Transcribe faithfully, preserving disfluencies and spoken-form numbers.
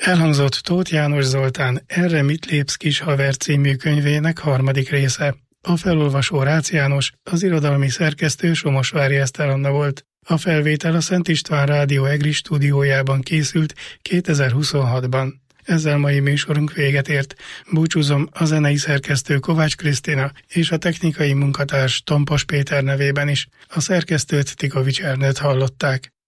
Elhangzott Tóth János Zoltán Erre mit lépsz, kis haver című könyvének harmadik része. A felolvasó Rácz János, az irodalmi szerkesztő Somosvári Eszter Anna volt. A felvétel a Szent István Rádió EGRI stúdiójában készült kétezer-huszonhatban. Ezzel mai műsorunk véget ért. Búcsúzom a zenei szerkesztő Kovács Krisztina és a technikai munkatárs Tompas Péter nevében is. A szerkesztőt Tikovics Ernőt hallották.